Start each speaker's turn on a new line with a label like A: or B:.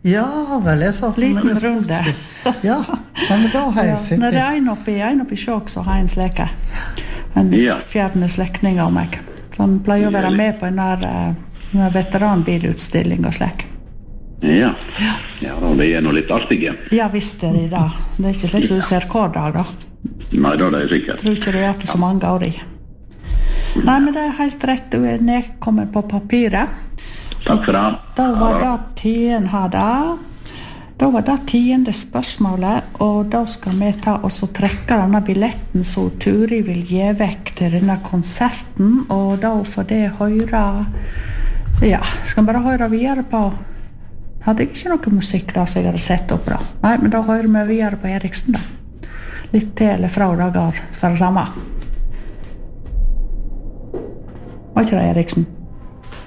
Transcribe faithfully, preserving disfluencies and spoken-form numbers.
A: Ja, vel, jeg sa
B: Liten runde.
A: Ja, men da har jeg fikk
B: Når det er en oppi, en oppi sjåk, så har jeg en sleke. En
C: Ja.
B: fjerne slektning av meg. Så han pleier å være med på en der, en veteranbilutstilling og slek.
C: Ja. Ja, da, det er noe litt artige.
B: Ja, visst er det da. Det er ikke slik som du ser hver dag, da.
C: Nei, da er det sikkert.
B: Jeg tror ikke det er ikke så mange år i. Nei, men det er helt rett. Du er nedkommet på papiret.
C: Takk for det.
B: Da var det tiden hadde. Da var det tiende spørsmålet, og da skal vi ta og så trekke denne billetten som Turi vil gi vekk til denne konserten, og da får det høre, ja, skal vi bare høre videre på, hadde jeg ikke noe musikk da som jeg hadde sett opp da. Nei, men da hører vi videre på Eriksen da. Litt til eller fra dager for det samme. Var ikke det Eriksen?